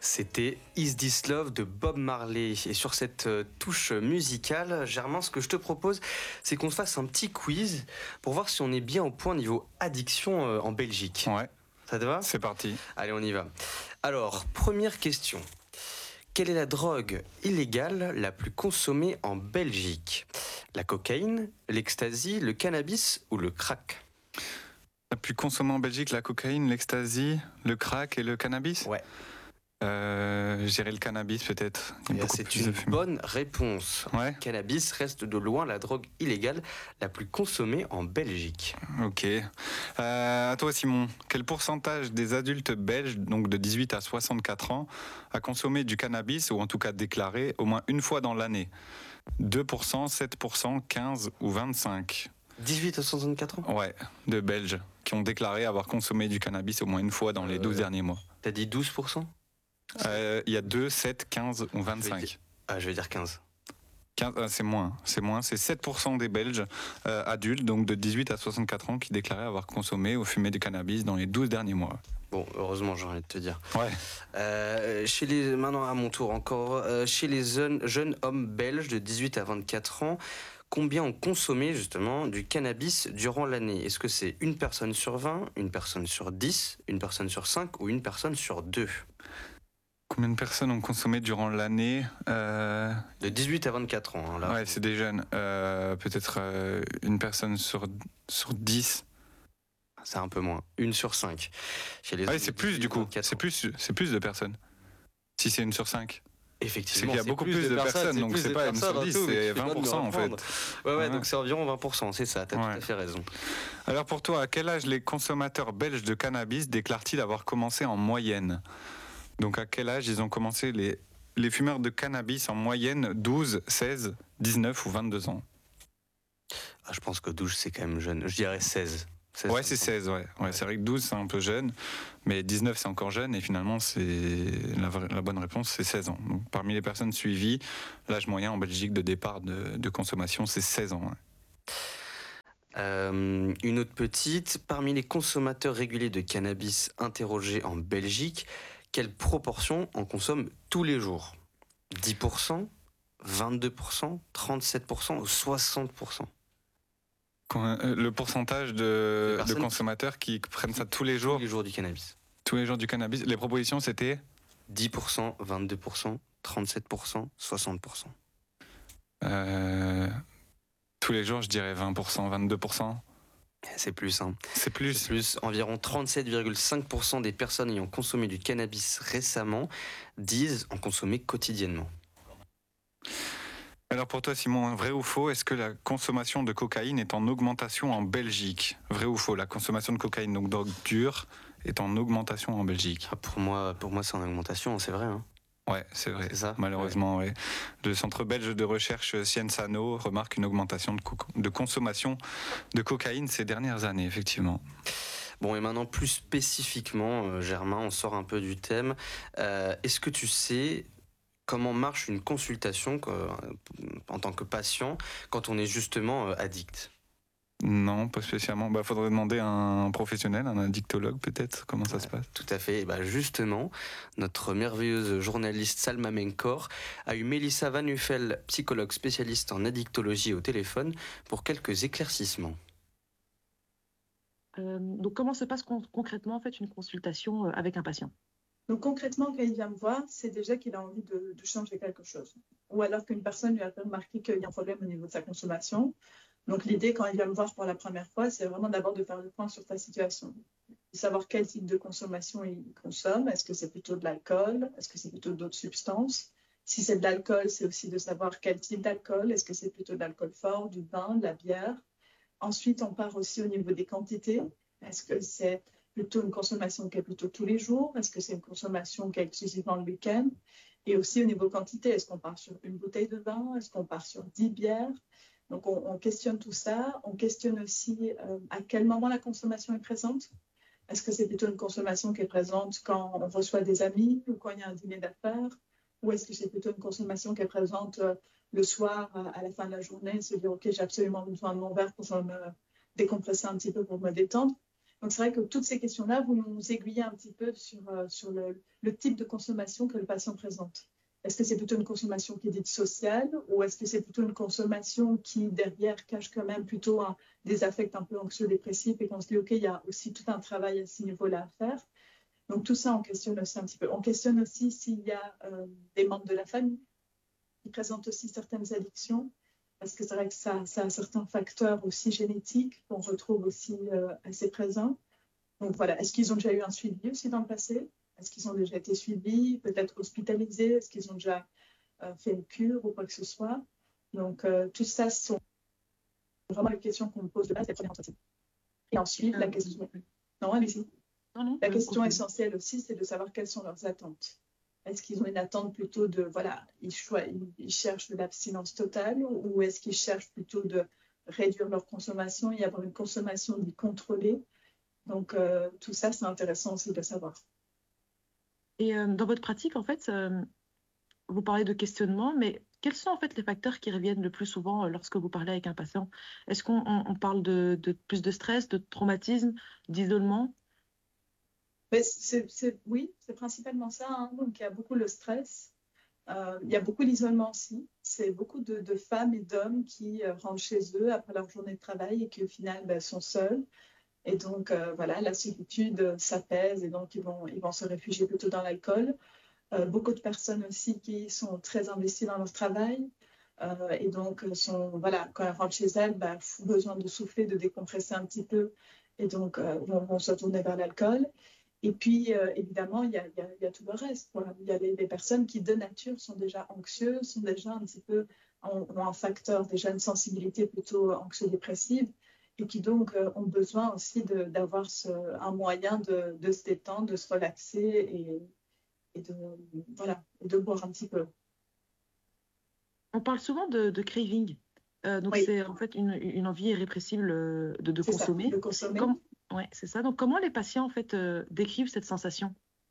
C'était Is This Love de Bob Marley. Et sur cette touche musicale, Germain, ce que je te propose, c'est qu'on se fasse un petit quiz pour voir si on est bien au point niveau addiction en Belgique. Ouais. Ça te va ? C'est parti. Allez, on y va. Alors, première question. Quelle est la drogue illégale la plus consommée en Belgique ? La cocaïne, l'ecstasy, le cannabis ou le crack ? La plus consommée en Belgique, la cocaïne, l'ecstasy, le crack et le cannabis ? Ouais. Je dirais le cannabis peut-être. C'est une bonne réponse. Ouais. Cannabis reste de loin la drogue illégale la plus consommée en Belgique. Ok. À toi Simon, quel pourcentage des adultes belges, donc de 18 à 64 ans, a consommé du cannabis ou en tout cas déclaré au moins une fois dans l'année ? 2%, 7%, 15 ou 25 ? 18 à 64 ans ? Ouais, de Belges qui ont déclaré avoir consommé du cannabis au moins une fois dans les 12 derniers mois. T'as dit 12% ? Il y a 2, 7, 15 ou 25. Je vais dire 15. 15 c'est moins. C'est 7% des Belges adultes, donc de 18 à 64 ans, qui déclaraient avoir consommé ou fumé du cannabis dans les 12 derniers mois. Bon, heureusement, j'ai envie de te dire. Ouais. Maintenant, à mon tour encore. Chez les jeunes hommes belges de 18 à 24 ans, combien ont consommé justement du cannabis durant l'année ? Est-ce que c'est une personne sur 20, une personne sur 10, une personne sur 5 ou une personne sur 2 ? Combien de personnes ont consommé durant l'année De 18 à 24 ans. Hein, là. Ouais, c'est des jeunes. Peut-être une personne sur 10. C'est un peu moins. 1 sur 5. Chez les c'est plus du coup. C'est plus de personnes. Si c'est 1 sur 5. Effectivement, c'est qu'il y a beaucoup plus de personnes, donc c'est pas 1 sur 10, c'est 20% en fait. Ouais, donc c'est environ 20%, c'est ça, t'as tout à fait raison. Alors pour toi, à quel âge les consommateurs belges de cannabis déclarent-ils avoir commencé en moyenne ? Donc à quel âge ils ont commencé les fumeurs de cannabis en moyenne 12, 16, 19 ou 22 ans ? Je pense que 12 c'est quand même jeune, je dirais 16. Ouais, c'est 16, ouais. C'est vrai que 12 c'est un peu jeune, mais 19 c'est encore jeune et finalement c'est la bonne réponse, c'est 16 ans. Donc, parmi les personnes suivies, l'âge moyen en Belgique de départ de consommation c'est 16 ans. Ouais. Une autre petite, parmi les consommateurs réguliers de cannabis interrogés en Belgique, quelle proportion en consomme tous les jours ? 10%, 22%, 37% ou 60% ? Le pourcentage de consommateurs qui prennent ça tous les jours. Tous les jours du cannabis. Tous les jours du cannabis. Les propositions, c'était 10%, 22%, 37%, 60%. Tous les jours, je dirais 20%, 22%. C'est plus, hein. C'est plus. Environ 37,5% des personnes ayant consommé du cannabis récemment disent en consommer quotidiennement. Alors pour toi Simon, vrai ou faux, est-ce que la consommation de cocaïne est en augmentation en Belgique ? Vrai ou faux, la consommation de cocaïne, donc drogue dure, est en augmentation en Belgique ? Pour moi c'est en augmentation, c'est vrai. Hein. Ouais, c'est vrai. C'est ça ? Malheureusement, ouais. Le centre belge de recherche Cienzano remarque une augmentation de consommation de cocaïne ces dernières années, effectivement. Bon, et maintenant plus spécifiquement, Germain, on sort un peu du thème. Est-ce que tu sais comment marche une consultation en tant que patient quand on est justement addict ? Non, pas spécialement. Faudrait demander à un professionnel, un addictologue peut-être, comment ça se passe. Tout à fait. Justement, notre merveilleuse journaliste Salma Menkor a eu Mélissa Van Uffel, psychologue spécialiste en addictologie, au téléphone pour quelques éclaircissements. Donc comment se passe concrètement en fait une consultation avec un patient ? Donc concrètement, quand il vient me voir, c'est déjà qu'il a envie de changer quelque chose. Ou alors qu'une personne lui a fait remarquer qu'il y a un problème au niveau de sa consommation. Donc l'idée, quand il vient me voir pour la première fois, c'est vraiment d'abord de faire le point sur sa situation. De savoir quel type de consommation il consomme. Est-ce que c'est plutôt de l'alcool ? Est-ce que c'est plutôt d'autres substances ? Si c'est de l'alcool, c'est aussi de savoir quel type d'alcool. Est-ce que c'est plutôt de l'alcool fort, du vin, de la bière ? Ensuite, on part aussi au niveau des quantités. Est-ce que c'est plutôt une consommation qui est plutôt tous les jours ? Est-ce que c'est une consommation qui est exclusivement le week-end ? Et aussi au niveau quantité, est-ce qu'on part sur une bouteille de vin ? Est-ce qu'on part sur 10 bières ? Donc on questionne tout ça. On questionne aussi à quel moment la consommation est présente. Est-ce que c'est plutôt une consommation qui est présente quand on reçoit des amis ou quand il y a un dîner d'affaires ? Ou est-ce que c'est plutôt une consommation qui est présente le soir à la fin de la journée, se dire ok, j'ai absolument besoin de mon verre pour me décompresser un petit peu, pour me détendre. Donc, c'est vrai que toutes ces questions-là, vous nous aiguillez un petit peu sur le type de consommation que le patient présente. Est-ce que c'est plutôt une consommation qui est dite sociale ou est-ce que c'est plutôt une consommation qui, derrière, cache quand même plutôt des affects un peu anxio-dépressifs et qu'on se dit, OK, il y a aussi tout un travail à ce niveau-là à faire. Donc, tout ça, on questionne aussi un petit peu. On questionne aussi s'il y a des membres de la famille qui présentent aussi certaines addictions, parce que c'est vrai que ça a certains facteurs aussi génétiques qu'on retrouve aussi assez présents. Donc voilà, est-ce qu'ils ont déjà eu un suivi aussi dans le passé? Est-ce qu'ils ont déjà été suivis, peut-être hospitalisés? Est-ce qu'ils ont déjà fait une cure ou quoi que ce soit? Donc tout ça, ce sont vraiment les questions qu'on me pose de base. Et ensuite, la question... Non, allez-y. La question essentielle aussi, c'est de savoir quelles sont leurs attentes. Est-ce qu'ils ont une attente plutôt de, voilà, ils cherchent de l'abstinence totale ou est-ce qu'ils cherchent plutôt de réduire leur consommation et avoir une consommation contrôlée? Donc, tout ça, c'est intéressant aussi de savoir. Et dans votre pratique, en fait, vous parlez de questionnement, mais quels sont en fait les facteurs qui reviennent le plus souvent lorsque vous parlez avec un patient? Est-ce qu'on parle de plus de stress, de traumatisme, d'isolement? Mais oui, c'est principalement ça. Hein. Donc, il y a beaucoup le stress. Il y a beaucoup l'isolement aussi. C'est beaucoup de femmes et d'hommes qui rentrent chez eux après leur journée de travail et qui, au final, sont seuls. Et donc, voilà, la solitude s'apaise et donc ils vont se réfugier plutôt dans l'alcool. Beaucoup de personnes aussi qui sont très investies dans leur travail et donc voilà, quand elles rentrent chez elles, ont besoin de souffler, de décompresser un petit peu et donc vont se tourner vers l'alcool. Et puis, évidemment, il y a tout le reste. Quoi. Il y a des personnes qui, de nature, sont déjà anxieuses, sont déjà un petit peu, ont un facteur, déjà une sensibilité plutôt anxio-dépressive, et qui donc ont besoin aussi d'avoir un moyen de se détendre, de se relaxer et de boire un petit peu. On parle souvent de craving. Donc, Oui. c'est en fait une envie irrépressible de consommer. Ça, de consommer. Ouais, c'est ça. Donc, comment les patients en fait décrivent cette sensation?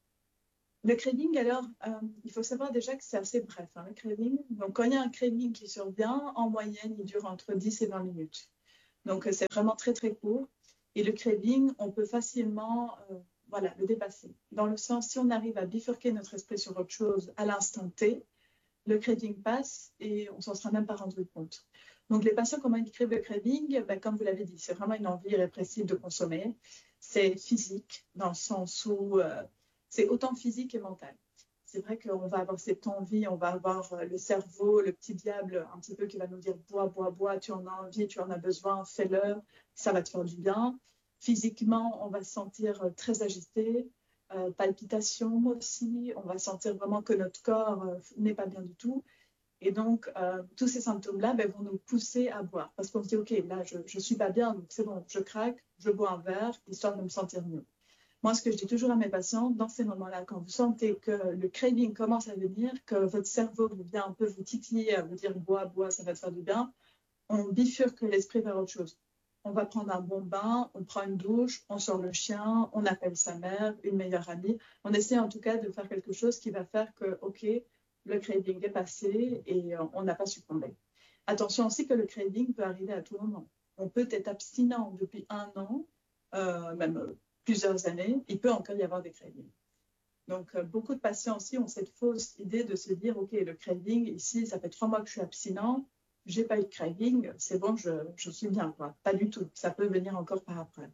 Le craving, alors, il faut savoir déjà que c'est assez bref, hein, le craving. Donc, quand il y a un craving qui survient, en moyenne, il dure entre 10 et 20 minutes. Donc, c'est vraiment très, très court. Et le craving, on peut facilement le dépasser. Dans le sens, si on arrive à bifurquer notre esprit sur autre chose à l'instant T, le craving passe et on ne s'en sera même pas rendu compte. Donc, les patients, comment ils décrivent le craving? Comme vous l'avez dit, c'est vraiment une envie irrépressible de consommer. C'est physique, dans le sens où c'est autant physique et mental. C'est vrai qu'on va avoir cette envie, on va avoir le cerveau, le petit diable un petit peu qui va nous dire bois, bois, bois, tu en as envie, tu en as besoin, fais-le, ça va te faire du bien. Physiquement, on va se sentir très agité, palpitations aussi, on va sentir vraiment que notre corps n'est pas bien du tout. Et donc, tous ces symptômes-là vont nous pousser à boire. Parce qu'on se dit, OK, là, je ne suis pas bien, donc c'est bon, je craque, je bois un verre, histoire de me sentir mieux. Moi, ce que je dis toujours à mes patients, dans ces moments-là, quand vous sentez que le craving commence à venir, que votre cerveau vient un peu vous titiller, à vous dire bois, bois, ça va te faire du bien, on bifurque l'esprit vers autre chose. On va prendre un bon bain, on prend une douche, on sort le chien, on appelle sa mère, une meilleure amie. On essaie en tout cas de faire quelque chose qui va faire que, OK, le craving est passé et on n'a pas succombé. Attention aussi que le craving peut arriver à tout moment. On peut être abstinent depuis 1 an, même plusieurs années, il peut encore y avoir des cravings. Donc, beaucoup de patients aussi ont cette fausse idée de se dire, OK, le craving, ici, ça fait 3 mois que je suis abstinent, j'ai pas eu de craving, c'est bon, je suis bien, quoi. Pas du tout, ça peut venir encore par après.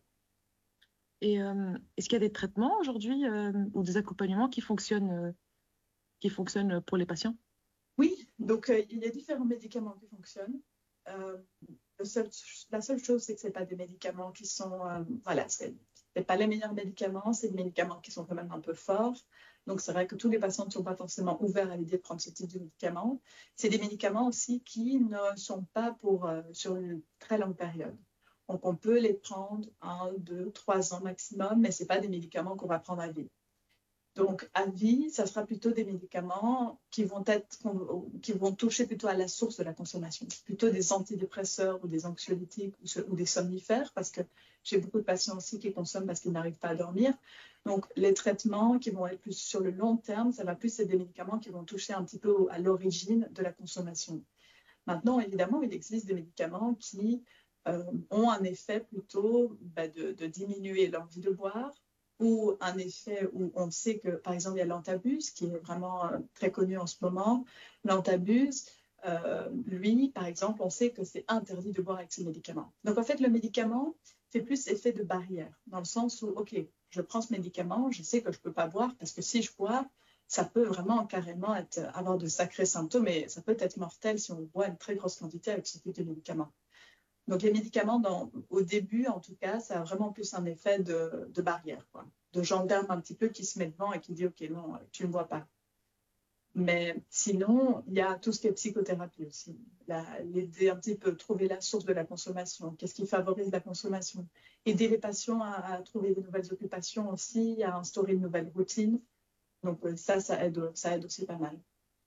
Et est-ce qu'il y a des traitements aujourd'hui ou des accompagnements qui fonctionnent pour les patients? Oui, donc il y a différents médicaments qui fonctionnent. La seule chose, c'est que ce n'est pas des médicaments qui sont... c'est pas les meilleurs médicaments, c'est des médicaments qui sont quand même un peu forts. Donc, c'est vrai que tous les patients ne sont pas forcément ouverts à l'idée de prendre ce type de médicaments. C'est des médicaments aussi qui ne sont pas sur une très longue période. Donc, on peut les prendre 1, 2, 3 ans maximum, mais ce n'est pas des médicaments qu'on va prendre à vie. Donc, à vie, ça sera plutôt des médicaments qui vont toucher plutôt à la source de la consommation, plutôt des antidépresseurs ou des anxiolytiques ou des somnifères, parce que j'ai beaucoup de patients aussi qui consomment parce qu'ils n'arrivent pas à dormir. Donc, les traitements qui vont être plus sur le long terme, ça va plus être des médicaments qui vont toucher un petit peu à l'origine de la consommation. Maintenant, évidemment, il existe des médicaments qui ont un effet plutôt de diminuer l'envie de boire, ou un effet où on sait que, par exemple, il y a l'antabuse qui est vraiment très connu en ce moment. L'antabuse, lui, par exemple, on sait que c'est interdit de boire avec ce médicament. Donc, en fait, le médicament fait plus effet de barrière, dans le sens où, OK, je prends ce médicament, je sais que je ne peux pas boire, parce que si je bois, ça peut vraiment carrément avoir de sacrés symptômes, et ça peut être mortel si on boit une très grosse quantité avec ce type de médicament. Donc, les médicaments, au début, en tout cas, ça a vraiment plus un effet de barrière, quoi. De gendarme un petit peu qui se met devant et qui dit « Ok, non, tu ne bois pas ». Mais sinon, il y a tout ce qui est psychothérapie aussi. L'aider un petit peu, trouver la source de la consommation, qu'est-ce qui favorise la consommation. Aider les patients à trouver de nouvelles occupations aussi, à instaurer une nouvelle routine. Donc ça aide aussi pas mal.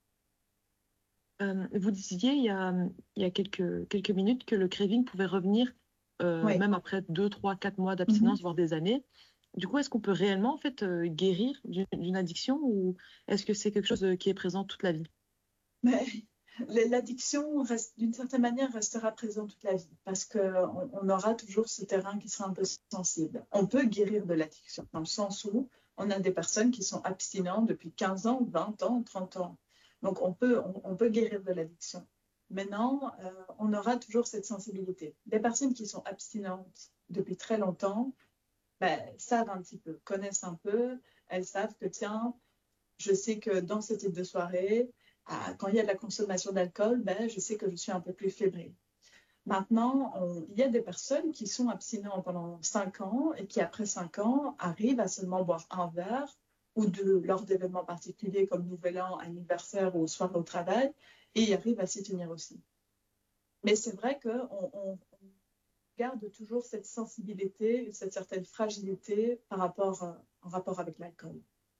Vous disiez il y a quelques minutes que le craving pouvait revenir Oui. même après 2, 3, 4 mois d'abstinence, voire des années. Du coup, est-ce qu'on peut réellement en fait, guérir d'une addiction ou est-ce que c'est quelque chose qui est présent toute la vie? Mais l'addiction, d'une certaine manière, restera présente toute la vie parce qu'on aura toujours ce terrain qui sera un peu sensible. On peut guérir de l'addiction dans le sens où on a des personnes qui sont abstinentes depuis 15 ans, 20 ans, 30 ans. Donc, on peut guérir de l'addiction. Maintenant, on aura toujours cette sensibilité. Des personnes qui sont abstinentes depuis très longtemps, savent un petit peu, connaissent un peu, elles savent que, tiens, je sais que dans ce type de soirée, quand il y a de la consommation d'alcool, je sais que je suis un peu plus fébrile. Maintenant, il y a des personnes qui sont abstinentes pendant 5 ans et qui, après 5 ans, arrivent à seulement boire un verre ou deux lors d'événements particuliers comme Nouvel An, anniversaire ou soirée au travail, et ils arrivent à s'y tenir aussi. Mais c'est vrai qu'on garde toujours cette sensibilité, cette certaine fragilité en rapport avec l'alcool.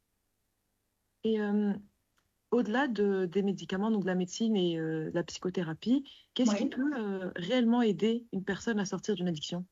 Et au-delà des médicaments, donc de la médecine et de la psychothérapie, qu'est-ce qui peut réellement aider une personne à sortir d'une addiction?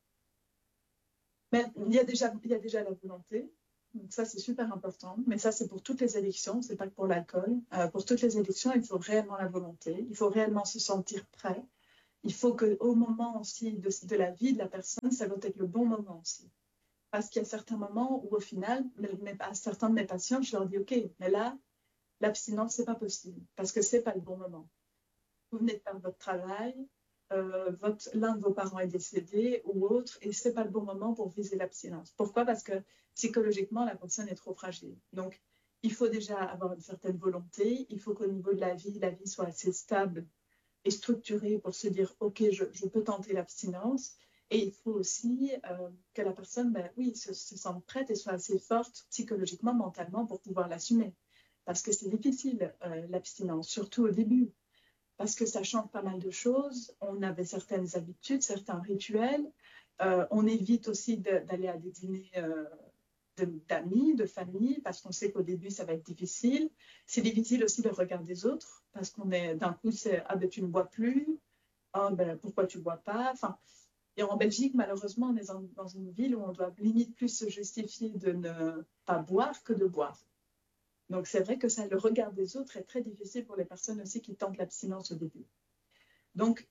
Mais il y a déjà la volonté. Donc ça, c'est super important. Mais ça, c'est pour toutes les addictions, c'est pas que pour l'alcool. Pour toutes les addictions, il faut réellement la volonté. Il faut réellement se sentir prêt. Il faut qu'au moment aussi de la vie de la personne, ça doit être le bon moment aussi. Parce qu'il y a certains moments où, au final, à certains de mes patients, je leur dis « Ok, mais là, l'abstinence, c'est pas possible. Parce que c'est pas le bon moment. Vous venez de faire votre travail, l'un de vos parents est décédé ou autre, et c'est pas le bon moment pour viser l'abstinence. Pourquoi? Parce que psychologiquement, la personne est trop fragile. Donc, il faut déjà avoir une certaine volonté. Il faut qu'au niveau de la vie soit assez stable et structurée pour se dire, OK, je peux tenter l'abstinence. Et il faut aussi que la personne, se sente prête et soit assez forte psychologiquement, mentalement pour pouvoir l'assumer. Parce que c'est difficile, l'abstinence, surtout au début. Parce que ça change pas mal de choses. On avait certaines habitudes, certains rituels. On évite aussi d'aller à des dîners d'amis, de famille, parce qu'on sait qu'au début, ça va être difficile. C'est difficile aussi le regard des autres, parce qu'on est d'un coup, c'est « Ah ben tu ne bois plus, ah ben pourquoi tu ne bois pas ?» Enfin, et en Belgique, malheureusement, on est dans une ville où on doit limite plus se justifier de ne pas boire que de boire. Donc, c'est vrai que ça, le regard des autres est très difficile pour les personnes aussi qui tentent l'abstinence au début. Donc,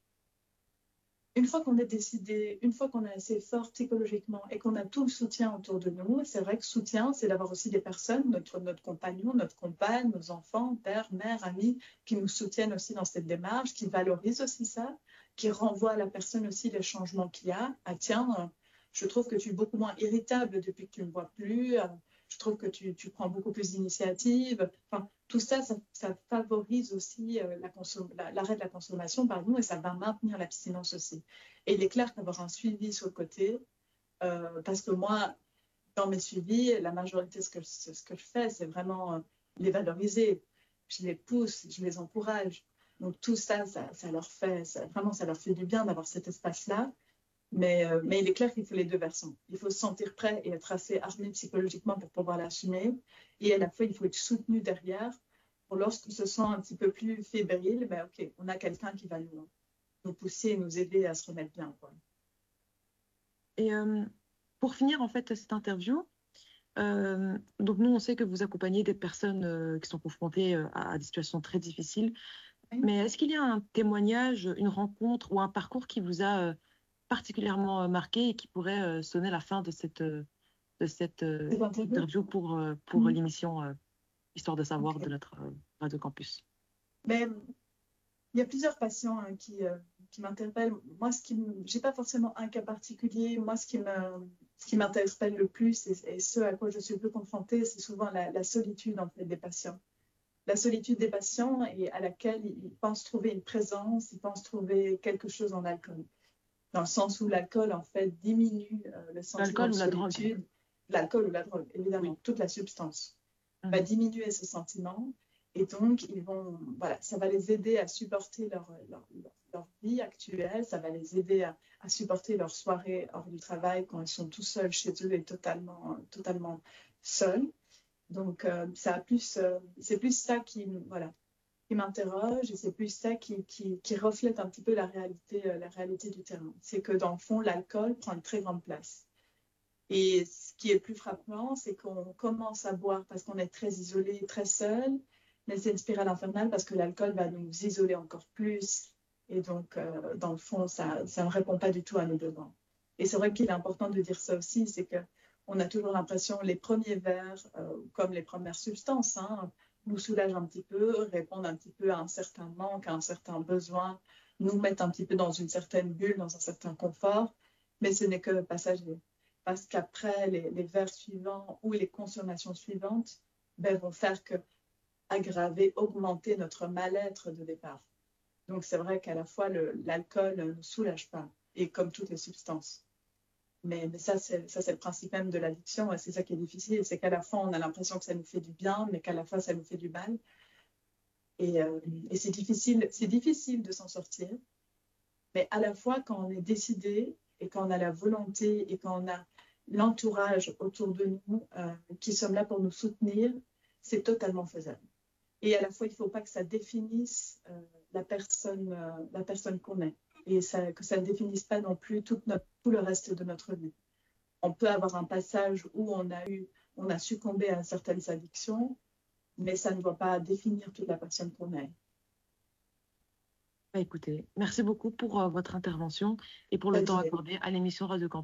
une fois qu'on est décidé, une fois qu'on est assez fort psychologiquement et qu'on a tout le soutien autour de nous, c'est vrai que soutien, c'est d'avoir aussi des personnes, notre compagnon, notre compagne, nos enfants, père, mère, amis, qui nous soutiennent aussi dans cette démarche, qui valorisent aussi ça, qui renvoient à la personne aussi les changements qu'il y a. Ah tiens, je trouve que tu es beaucoup moins irritable depuis que tu ne bois plus. Je trouve que tu prends beaucoup plus d'initiatives. Enfin, tout ça, ça favorise aussi l'arrêt de la consommation, pardon, et ça va maintenir l'abstinence aussi. Et il est clair qu'avoir un suivi sur le côté, parce que moi, dans mes suivis, la majorité de ce que je fais, c'est vraiment les valoriser. Je les pousse, je les encourage. Donc tout ça, ça leur fait, vraiment, ça leur fait du bien d'avoir cet espace-là. Mais il est clair qu'il faut les deux versants. Il faut se sentir prêt et être assez armé psychologiquement pour pouvoir l'assumer. Et à la fois, il faut être soutenu derrière. Pour lorsqu'on se sent un petit peu plus fébrile, OK, on a quelqu'un qui va nous pousser et nous aider à se remettre bien, quoi. Et pour finir, en fait, cette interview, donc nous, on sait que vous accompagnez des personnes qui sont confrontées à des situations très difficiles. Oui. Mais est-ce qu'il y a un témoignage, une rencontre ou un parcours qui vous a particulièrement marqué et qui pourrait sonner la fin de cette interview pour l'émission Histoire de savoir de notre Radio Campus. Mais il y a plusieurs patients qui m'interpellent. Moi, j'ai pas forcément un cas particulier. Moi, ce qui m'interpelle le plus et ce à quoi je suis le plus confrontée, c'est souvent la solitude en fait, des patients. La solitude des patients et à laquelle ils pensent trouver une présence, ils pensent trouver quelque chose en alcool. Dans le sens où l'alcool, en fait, diminue le sentiment de solitude. L'alcool ou la drogue, évidemment, oui. Toute la substance va diminuer ce sentiment. Et donc, ça va les aider à supporter leur vie actuelle, ça va les aider à supporter leur soirée hors du travail quand ils sont tout seuls chez eux et totalement seuls. Donc, c'est plus ça qui m'interroge et c'est plus ça qui reflète un petit peu la réalité du terrain. C'est que dans le fond, l'alcool prend une très grande place. Et ce qui est plus frappant, c'est qu'on commence à boire parce qu'on est très isolé, très seul, mais c'est une spirale infernale parce que l'alcool va nous isoler encore plus. Et donc, dans le fond, ça ne répond pas du tout à nos besoins. Et c'est vrai qu'il est important de dire ça aussi, c'est qu'on a toujours l'impression que les premiers verres, comme les premières substances, nous soulagent un petit peu, répondent un petit peu à un certain manque, à un certain besoin, nous mettent un petit peu dans une certaine bulle, dans un certain confort, mais ce n'est que passager. Parce qu'après, les verres suivants ou les consommations suivantes vont faire aggraver, augmenter notre mal-être de départ. Donc, c'est vrai qu'à la fois, l'alcool ne nous soulage pas, et comme toutes les substances. Mais ça, c'est le principe même de l'addiction, et c'est ça qui est difficile, c'est qu'à la fois, on a l'impression que ça nous fait du bien, mais qu'à la fois, ça nous fait du mal. Et c'est difficile de s'en sortir. Mais à la fois, quand on est décidé, et quand on a la volonté, et quand on a l'entourage autour de nous qui sommes là pour nous soutenir, c'est totalement faisable. Et à la fois, il ne faut pas que ça définisse la personne qu'on est. Et que ça ne définisse pas non plus tout le reste de notre vie. On peut avoir un passage où on a succombé à certaines addictions, mais ça ne doit pas définir toute la personne qu'on est. Écoutez, merci beaucoup pour votre intervention et pour le temps accordé à l'émission Radio Campus.